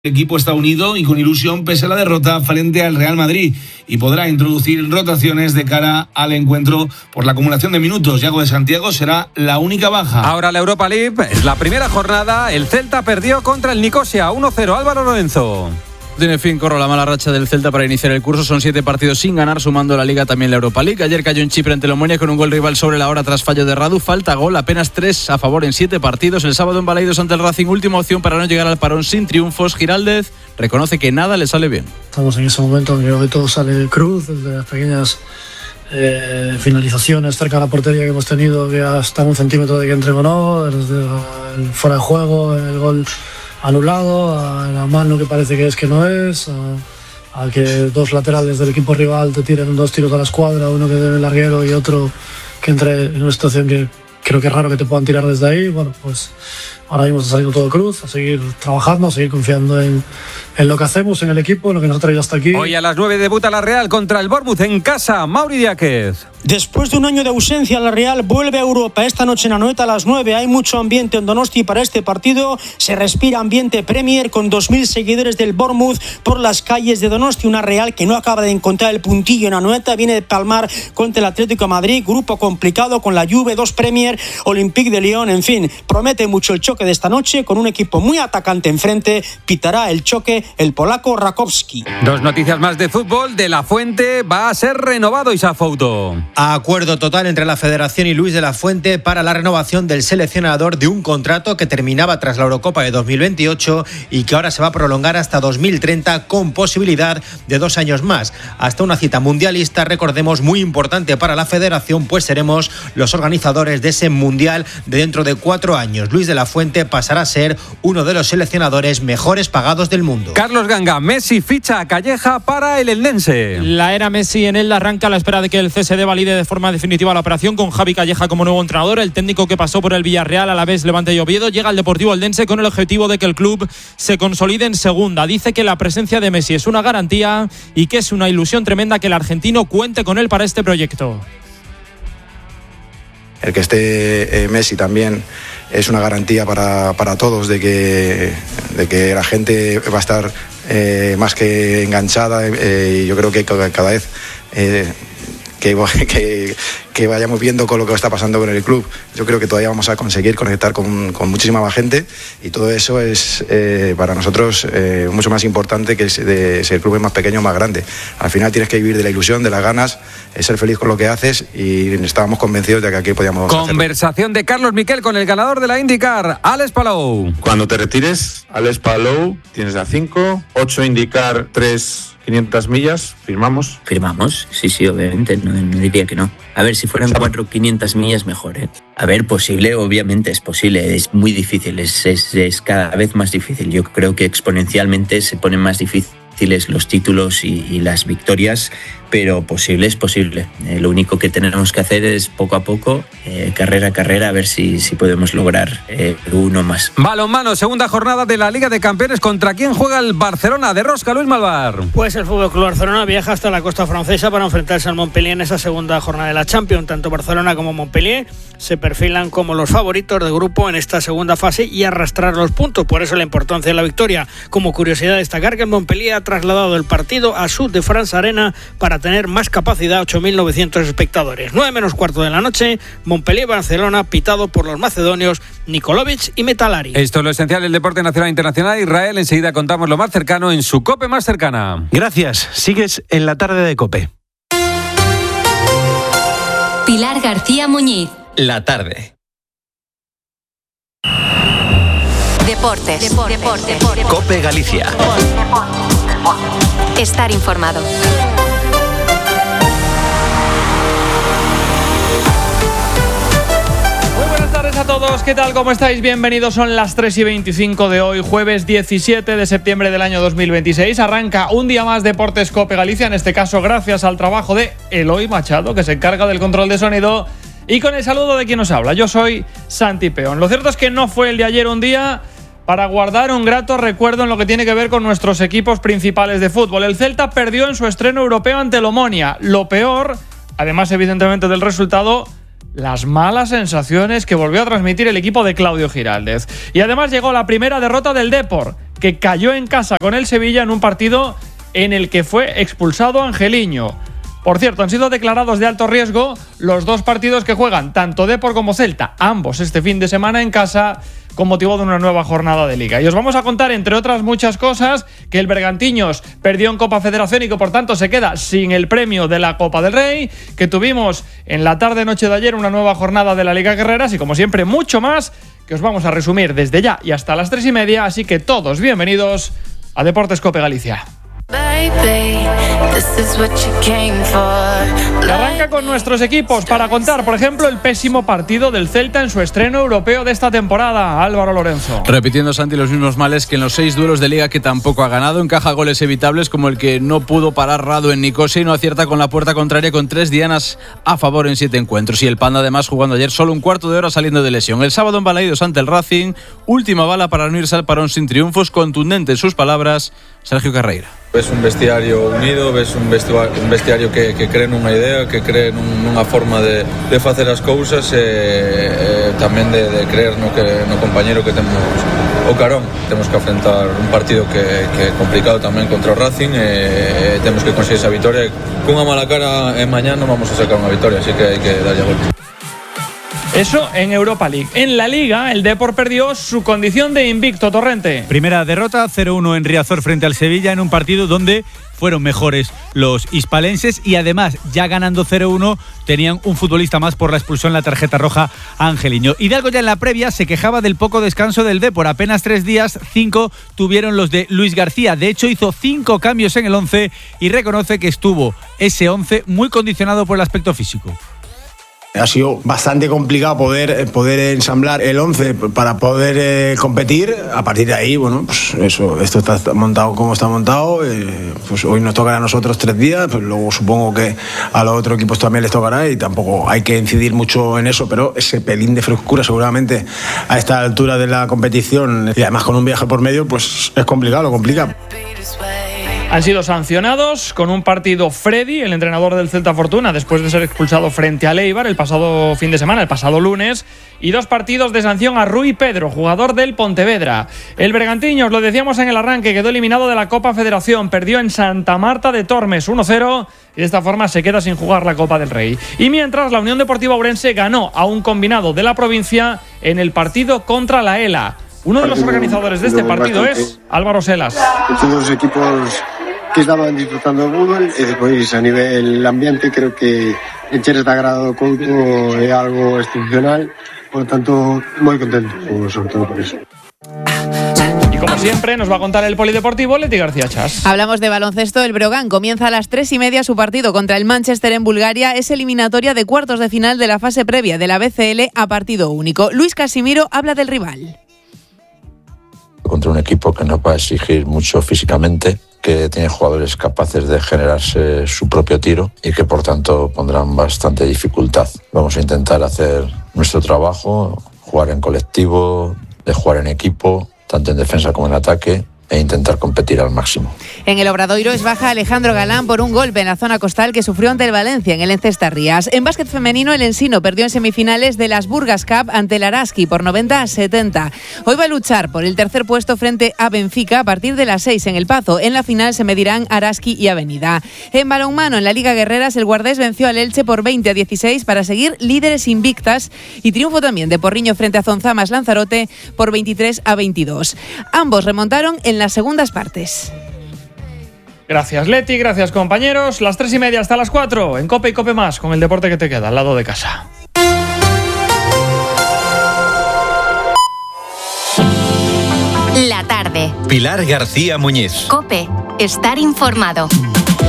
El equipo está unido y con ilusión pese a la derrota frente al Real Madrid y podrá introducir rotaciones de cara al encuentro por la acumulación de minutos. Yago de Santiago será la única baja. Ahora la Europa League, es la primera jornada. El Celta perdió contra el Nicosia 1-0. Álvaro Lorenzo. Tiene fin, corro la mala racha del Celta para iniciar el curso. Son 7 partidos sin ganar, sumando la Liga también la Europa League. Ayer cayó en Chipre ante el Omonia con un gol rival sobre la hora tras fallo de Radu. Falta gol, apenas 3 a favor en 7 partidos. El sábado en Balaidos ante el Racing, última opción para no llegar al parón sin triunfos. Giraldez reconoce que nada le sale bien. Estamos en ese momento en que hoy todo sale cruz, desde las pequeñas finalizaciones cerca de la portería que hemos tenido, que hasta un centímetro de que entre o no, desde el fuera de juego, el gol anulado, a la mano que parece que no es, a que dos laterales del equipo rival te tiren 2 tiros a la escuadra, uno que dé el larguero y otro que entre en una situación que creo que es raro que te puedan tirar desde ahí. Bueno, pues ahora mismo está saliendo todo cruz, a seguir trabajando, a seguir confiando en lo que hacemos, en el equipo, en lo que nos ha traído hasta aquí. Hoy a las 9 debuta la Real contra el Bournemouth en casa. Mauri Diáquez. Después de un año de ausencia, la Real vuelve a Europa esta noche en Anoeta a las 9. Hay mucho ambiente en Donosti para este partido. Se respira ambiente Premier con 2.000 seguidores del Bournemouth por las calles de Donosti. Una Real que no acaba de encontrar el puntillo en Anoeta. Viene de palmar contra el Atlético de Madrid. Grupo complicado con la Juve, 2 Premier, Olympique de Lyon. En fin, promete mucho el choque de esta noche con un equipo muy atacante enfrente. Pitará el choque el polaco Rakowski. 2 noticias más de fútbol. De la Fuente va a ser renovado Isafouto. Acuerdo total entre la Federación y Luis de la Fuente para la renovación del seleccionador de un contrato que terminaba tras la Eurocopa de 2028 y que ahora se va a prolongar hasta 2030 con posibilidad de 2 años más. Hasta una cita mundialista, recordemos, muy importante para la Federación, pues seremos los organizadores de ese mundial de dentro de 4 años. Luis de la Fuente pasará a ser uno de los seleccionadores mejores pagados del mundo. Carlos Ganga, Messi ficha a Calleja para el Eldense. La era Messi en él arranca a la espera de que el CSD valide de forma definitiva la operación con Javi Calleja como nuevo entrenador. El técnico que pasó por el Villarreal, Alavés, Levante y Oviedo, llega al Deportivo Eldense con el objetivo de que el club se consolide en segunda. Dice que la presencia de Messi es una garantía y que es una ilusión tremenda que el argentino cuente con él para este proyecto. El que esté Messi también es una garantía para todos de que la gente va a estar más que enganchada, y yo creo que cada vez que vayamos viendo con lo que está pasando con el club, yo creo que todavía vamos a conseguir conectar con muchísima más gente, y todo eso es para nosotros mucho más importante que si el club es más pequeño o más grande. Al final tienes que vivir de la ilusión, de las ganas, ser feliz con lo que haces, y estábamos convencidos de que aquí podíamos Conversación de Carlos Miquel con el ganador de la IndyCar, Alex Palou. Cuando te retires, Alex Palou, tienes a 5, 8 IndyCar, 3 500 millas, ¿firmamos? Firmamos, sí, obviamente, no diría que no. A ver, si fueran 4 500 millas, mejor, ¿eh? A ver, posible, obviamente es posible, es muy difícil, es cada vez más difícil. Yo creo que exponencialmente se ponen más difíciles los títulos y las victorias, pero posible es posible. Lo único que tenemos que hacer es poco a poco, carrera a carrera, a ver si podemos lograr uno más. Balonmano, segunda jornada de la Liga de Campeones. ¿Contra quién juega el Barcelona? De rosca, Luis Malvar. Pues el FC Barcelona viaja hasta la costa francesa para enfrentarse al Montpellier en esa segunda jornada de la Champions. Tanto Barcelona como Montpellier se perfilan como los favoritos de grupo en esta segunda fase y arrastrar los puntos. Por eso la importancia de la victoria. Como curiosidad, destacar que el Montpellier ha trasladado el partido a Sud de France Arena para tener más capacidad, 8.900 espectadores. 9:15 de la noche, Montpellier-Barcelona, pitado por los macedonios Nikolovic y Metalari. Esto es lo esencial del deporte nacional e internacional. Israel, enseguida contamos lo más cercano en su COPE más cercana. Gracias, sigues en la tarde de COPE. Pilar García Muñiz. La tarde. Deportes. COPE Galicia. Estar informado. A todos, ¿qué tal? ¿Cómo estáis? Bienvenidos, son las 3:25 de hoy, jueves 17 de septiembre del año 2026. Arranca un día más Deportes COPE Galicia, en este caso gracias al trabajo de Eloy Machado, que se encarga del control de sonido, y con el saludo de quien nos habla. Yo soy Santi Peón. Lo cierto es que no fue el de ayer un día para guardar un grato recuerdo en lo que tiene que ver con nuestros equipos principales de fútbol. El Celta perdió en su estreno europeo ante el Omonia. Lo peor, además evidentemente del resultado, las malas sensaciones que volvió a transmitir el equipo de Claudio Giraldez. Y además llegó la primera derrota del Depor, que cayó en casa con el Sevilla en un partido en el que fue expulsado Angeliño. Por cierto, han sido declarados de alto riesgo los 2 partidos que juegan tanto Depor como Celta, ambos este fin de semana en casa, con motivo de una nueva jornada de Liga. Y os vamos a contar, entre otras muchas cosas, que el Bergantiños perdió en Copa Federación y que por tanto se queda sin el premio de la Copa del Rey, que tuvimos en la tarde-noche de ayer una nueva jornada de la Liga Guerreras y, como siempre, mucho más que os vamos a resumir desde ya y hasta las 3:30, así que todos bienvenidos a Deportes Cope Galicia. Que arranca con nuestros equipos para contar, por ejemplo, el pésimo partido del Celta en su estreno europeo de esta temporada. Álvaro Lorenzo. Repitiendo, Santi, los mismos males que en los 6 duelos de Liga que tampoco ha ganado. Encaja goles evitables como el que no pudo parar Radu en Nicosia y no acierta con la puerta contraria, con 3 dianas a favor en 7 encuentros. Y el Panda, además, jugando ayer solo un cuarto de hora saliendo de lesión. El sábado en Balaídos ante el Racing, última bala para unirse al parón sin triunfos. Contundente en sus palabras, Sergio Carreira. Ves un vestiario unido, ves un vestiario que cree nunha idea, que cree nunha forma de facer as cousas, tamén de creer no compañero que temos o carón. Temos que afrontar un partido que é complicado tamén contra o Racing, temos que conseguir esa vitoria. Cunha mala cara mañá non vamos a sacar unha vitoria, así que hai que darlle a volta. Eso en Europa League. En la Liga, el Depor perdió su condición de invicto. Torrente. Primera derrota, 0-1 en Riazor frente al Sevilla, en un partido donde fueron mejores los hispalenses y además, ya ganando 0-1, tenían un futbolista más por la expulsión, la tarjeta roja a Angeliño. Hidalgo ya en la previa se quejaba del poco descanso del Depor. Apenas 3 días, 5 tuvieron los de Luis García. De hecho, hizo 5 cambios en el 11 y reconoce que estuvo ese 11 muy condicionado por el aspecto físico. Ha sido bastante complicado poder ensamblar el 11 para poder competir. A partir de ahí, bueno, pues eso, esto está montado como está montado. Pues hoy nos tocará a nosotros 3 días, pues luego supongo que a los otros equipos también les tocará y tampoco hay que incidir mucho en eso, pero ese pelín de frescura seguramente a esta altura de la competición y además con un viaje por medio, pues es complicado, lo complica. Han sido sancionados con un partido Freddy, el entrenador del Celta Fortuna, después de ser expulsado frente a Eibar el pasado fin de semana, el pasado lunes, y 2 partidos de sanción a Rui Pedro, jugador del Pontevedra. El Bergantiños, lo decíamos en el arranque, quedó eliminado de la Copa Federación, perdió en Santa Marta de Tormes 1-0 y de esta forma se queda sin jugar la Copa del Rey. Y mientras, la Unión Deportiva Ourense ganó a un combinado de la provincia en el partido contra la ELA. Uno de los organizadores de este partido es Álvaro Selas. Todos los equipos que estaban disfrutando del fútbol y después a nivel ambiente creo que el Cheres de Agrado Couto es algo excepcional, por lo tanto muy contento sobre todo por eso. Y como siempre nos va a contar el polideportivo Leti García Chas. Hablamos de baloncesto. El Breogán comienza a las 3:30 su partido contra el Manchester en Bulgaria. Es eliminatoria de cuartos de final de la fase previa de la BCL a partido único. Luis Casimiro habla del rival. Contra un equipo que nos va a exigir mucho físicamente, que tiene jugadores capaces de generarse su propio tiro y que por tanto pondrán bastante dificultad. Vamos a intentar hacer nuestro trabajo, jugar en colectivo, de jugar en equipo, tanto en defensa como en ataque, e intentar competir al máximo. En el Obradoiro es baja Alejandro Galán por un golpe en la zona costal que sufrió ante el Valencia en el Encesta Rías. En básquet femenino, el Ensino perdió en semifinales de las Burgas Cup ante el Araski por 90-70. Hoy va a luchar por el tercer puesto frente a Benfica a partir de las 6 en el Pazo. En la final se medirán Araski y Avenida. En balonmano, en la Liga Guerreras, el Guardés venció al Elche por 20-16 para seguir líderes invictas y triunfo también de Porriño frente a Zonzamas Lanzarote por 23-22. Ambos remontaron en las segundas partes. Gracias Leti, gracias compañeros. Las 3:30 hasta las 4 en Cope y Cope Más, con el deporte que te queda al lado de casa. La tarde. Pilar García Muñiz. Cope, estar informado.